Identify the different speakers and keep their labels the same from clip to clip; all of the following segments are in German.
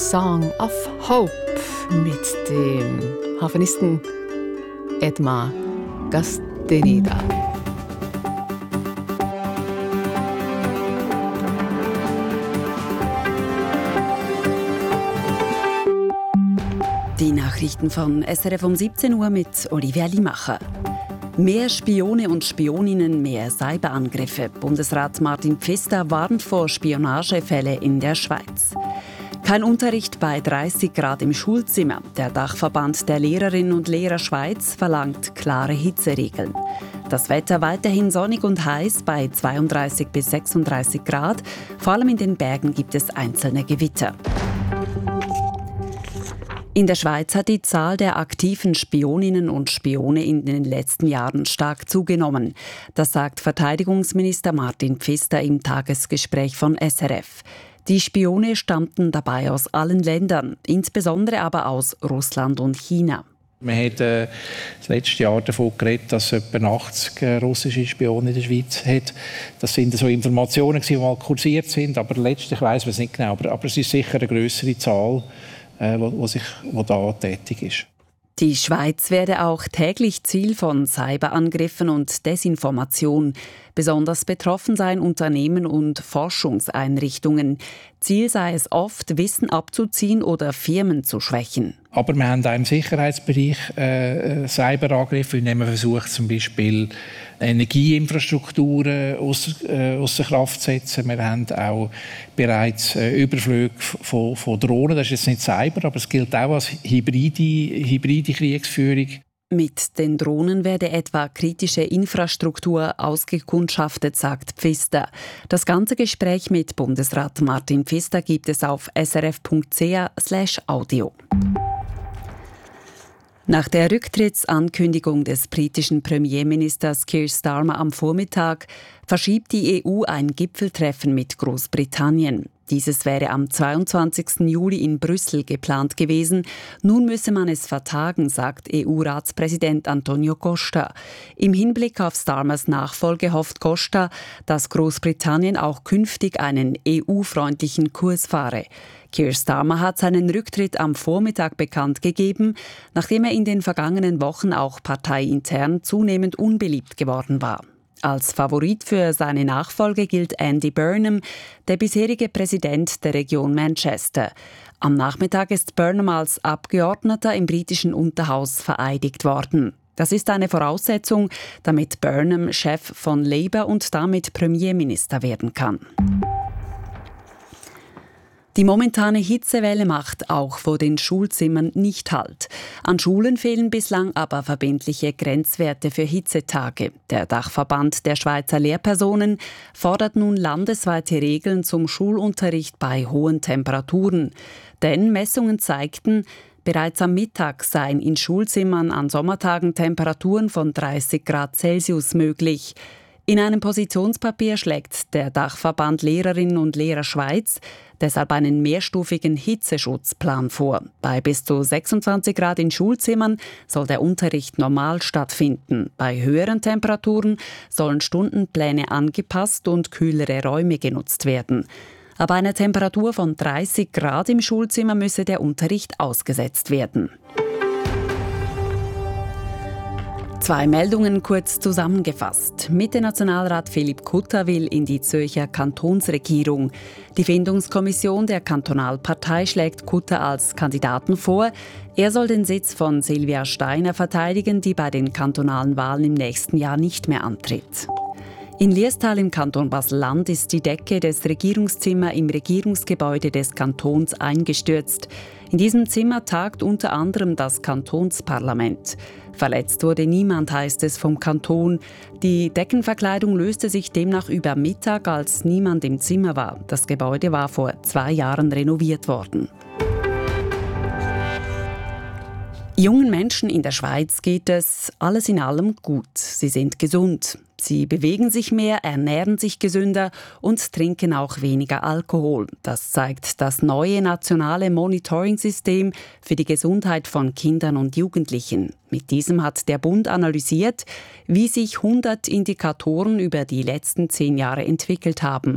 Speaker 1: Song of Hope mit dem Harfenisten Edmar Gasteneda.
Speaker 2: Die Nachrichten von SRF um 17 Uhr mit Olivia Limacher. Mehr Spione und Spioninnen, mehr Cyberangriffe. Bundesrat Martin Pfister warnt vor Spionagefällen in der Schweiz. Kein Unterricht bei 30 Grad im Schulzimmer. Der Dachverband der Lehrerinnen und Lehrer Schweiz verlangt klare Hitzeregeln. Das Wetter weiterhin sonnig und heiß bei 32 bis 36 Grad. Vor allem in den Bergen gibt es einzelne Gewitter. In der Schweiz hat die Zahl der aktiven Spioninnen und Spione in den letzten Jahren stark zugenommen. Das sagt Verteidigungsminister Martin Pfister im Tagesgespräch von SRF. Die Spione stammten dabei aus allen Ländern, insbesondere aber aus Russland und China.
Speaker 3: Wir haben das letzte Jahr davon geredet, dass es etwa 80 russische Spione in der Schweiz hat. Das sind so Informationen, die mal kursiert sind, aber letztlich weiss man es nicht genau. Aber es ist sicher eine grössere Zahl, die da tätig ist.
Speaker 2: Die Schweiz werde auch täglich Ziel von Cyberangriffen und Desinformation. Besonders betroffen seien Unternehmen und Forschungseinrichtungen. Ziel sei es oft, Wissen abzuziehen oder Firmen zu schwächen.
Speaker 3: Aber wir haben auch im Sicherheitsbereich Cyberangriffe, indem man versucht, zum Beispiel Energieinfrastrukturen ausser Kraft zu setzen. Wir haben auch bereits Überflüge von Drohnen. Das ist jetzt nicht Cyber, aber es gilt auch als hybride Kriegsführung.
Speaker 2: Mit den Drohnen werde etwa kritische Infrastruktur ausgekundschaftet, sagt Pfister. Das ganze Gespräch mit Bundesrat Martin Pfister gibt es auf srf.ch/audio. Nach der Rücktrittsankündigung des britischen Premierministers Keir Starmer am Vormittag verschiebt die EU ein Gipfeltreffen mit Großbritannien. Dieses wäre am 22. Juli in Brüssel geplant gewesen. Nun müsse man es vertagen, sagt EU-Ratspräsident Antonio Costa. Im Hinblick auf Starmers Nachfolge hofft Costa, dass Großbritannien auch künftig einen EU-freundlichen Kurs fahre. Keir Starmer hat seinen Rücktritt am Vormittag bekannt gegeben, nachdem er in den vergangenen Wochen auch parteiintern zunehmend unbeliebt geworden war. Als Favorit für seine Nachfolge gilt Andy Burnham, der bisherige Präsident der Region Manchester. Am Nachmittag ist Burnham als Abgeordneter im britischen Unterhaus vereidigt worden. Das ist eine Voraussetzung, damit Burnham Chef von Labour und damit Premierminister werden kann. Die momentane Hitzewelle macht auch vor den Schulzimmern nicht Halt. An Schulen fehlen bislang aber verbindliche Grenzwerte für Hitzetage. Der Dachverband der Schweizer Lehrpersonen fordert nun landesweite Regeln zum Schulunterricht bei hohen Temperaturen. Denn Messungen zeigten, bereits am Mittag seien in Schulzimmern an Sommertagen Temperaturen von 30 Grad Celsius möglich. In einem Positionspapier schlägt der Dachverband Lehrerinnen und Lehrer Schweiz deshalb einen mehrstufigen Hitzeschutzplan vor. Bei bis zu 26 Grad in Schulzimmern soll der Unterricht normal stattfinden. Bei höheren Temperaturen sollen Stundenpläne angepasst und kühlere Räume genutzt werden. Ab einer Temperatur von 30 Grad im Schulzimmer müsse der Unterricht ausgesetzt werden. Zwei Meldungen kurz zusammengefasst. Mitte-Nationalrat Philipp Kutter will in die Zürcher Kantonsregierung. Die Findungskommission der Kantonalpartei schlägt Kutter als Kandidaten vor. Er soll den Sitz von Silvia Steiner verteidigen, die bei den kantonalen Wahlen im nächsten Jahr nicht mehr antritt. In Liestal im Kanton Basel-Land ist die Decke des Regierungszimmers im Regierungsgebäude des Kantons eingestürzt. In diesem Zimmer tagt unter anderem das Kantonsparlament. Verletzt wurde niemand, heißt es vom Kanton. Die Deckenverkleidung löste sich demnach über Mittag, als niemand im Zimmer war. Das Gebäude war vor 2 Jahren renoviert worden. Jungen Menschen in der Schweiz geht es alles in allem gut. Sie sind gesund. Sie bewegen sich mehr, ernähren sich gesünder und trinken auch weniger Alkohol. Das zeigt das neue nationale Monitoring-System für die Gesundheit von Kindern und Jugendlichen. Mit diesem hat der Bund analysiert, wie sich 100 Indikatoren über die letzten 10 Jahre entwickelt haben.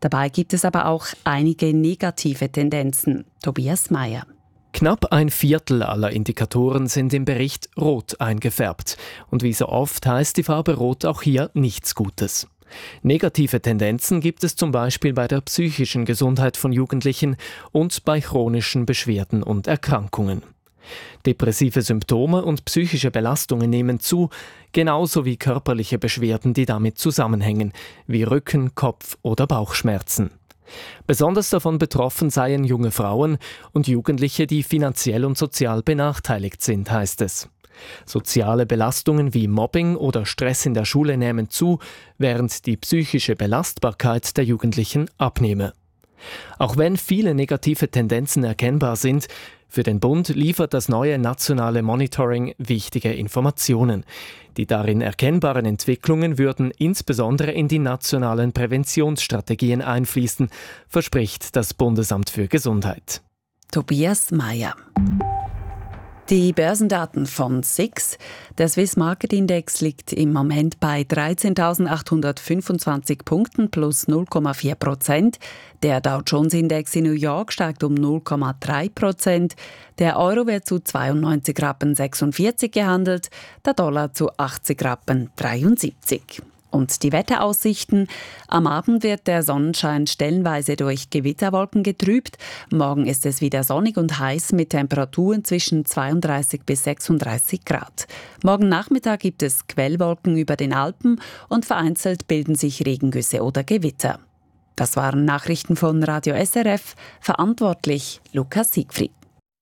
Speaker 2: Dabei gibt es aber auch einige negative Tendenzen. Tobias Meyer.
Speaker 4: Knapp ein Viertel aller Indikatoren sind im Bericht rot eingefärbt. Und wie so oft heißt die Farbe Rot auch hier nichts Gutes. Negative Tendenzen gibt es zum Beispiel bei der psychischen Gesundheit von Jugendlichen und bei chronischen Beschwerden und Erkrankungen. Depressive Symptome und psychische Belastungen nehmen zu, genauso wie körperliche Beschwerden, die damit zusammenhängen, wie Rücken-, Kopf- oder Bauchschmerzen. Besonders davon betroffen seien junge Frauen und Jugendliche, die finanziell und sozial benachteiligt sind, heißt es. Soziale Belastungen wie Mobbing oder Stress in der Schule nehmen zu, während die psychische Belastbarkeit der Jugendlichen abnehme. Auch wenn viele negative Tendenzen erkennbar sind, für den Bund liefert das neue nationale Monitoring wichtige Informationen. Die darin erkennbaren Entwicklungen würden insbesondere in die nationalen Präventionsstrategien einfließen, verspricht das Bundesamt für Gesundheit.
Speaker 2: Tobias Meyer. Die Börsendaten von SIX. Der Swiss Market Index liegt im Moment bei 13.825 Punkten plus 0,4%. Der Dow Jones Index in New York steigt um 0,3%. Der Euro wird zu 92,46 Rappen gehandelt, der Dollar zu 80,73 Rappen. Und die Wetteraussichten: Am Abend wird der Sonnenschein stellenweise durch Gewitterwolken getrübt. Morgen ist es wieder sonnig und heiß mit Temperaturen zwischen 32 bis 36 Grad. Morgen Nachmittag gibt es Quellwolken über den Alpen und vereinzelt bilden sich Regengüsse oder Gewitter. Das waren Nachrichten von Radio SRF. Verantwortlich Lukas Siegfried.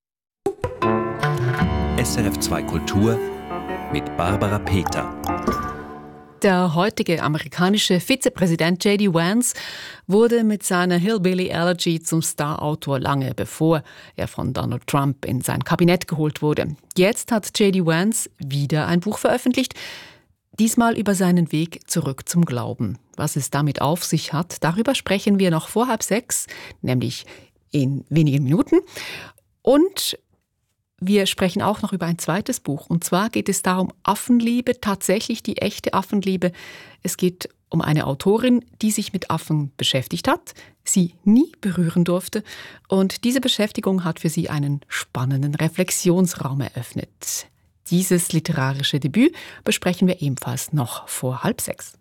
Speaker 5: SRF 2 Kultur mit Barbara Peter.
Speaker 1: Der heutige amerikanische Vizepräsident J.D. Vance wurde mit seiner Hillbilly Elegy zum Starautor lange bevor er von Donald Trump in sein Kabinett geholt wurde. Jetzt hat J.D. Vance wieder ein Buch veröffentlicht, diesmal über seinen Weg zurück zum Glauben. Was es damit auf sich hat, darüber sprechen wir noch vor 5:30, nämlich in wenigen Minuten. Und wir sprechen auch noch über ein zweites Buch. Und zwar geht es da um Affenliebe, tatsächlich die echte Affenliebe. Es geht um eine Autorin, die sich mit Affen beschäftigt hat, sie nie berühren durfte. Und diese Beschäftigung hat für sie einen spannenden Reflexionsraum eröffnet. Dieses literarische Debüt besprechen wir ebenfalls noch vor 5:30.